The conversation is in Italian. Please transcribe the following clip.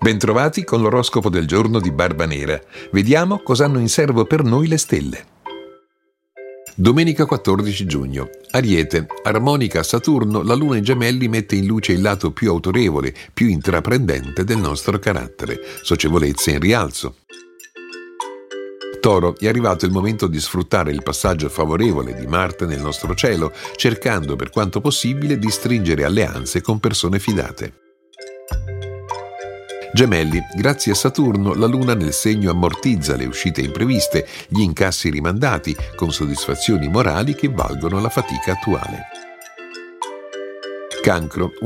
Bentrovati con l'oroscopo del giorno di Barbanera. Vediamo cosa hanno in serbo per noi le stelle. Domenica 14 giugno. Ariete. Armonica a Saturno, la luna in Gemelli mette in luce il lato più autorevole, più intraprendente del nostro carattere. Socievolezza in rialzo. Toro, è arrivato il momento di sfruttare il passaggio favorevole di Marte nel nostro cielo, cercando per quanto possibile di stringere alleanze con persone fidate. Gemelli, grazie a Saturno la Luna nel segno ammortizza le uscite impreviste, gli incassi rimandati, con soddisfazioni morali che valgono la fatica attuale. Cancro,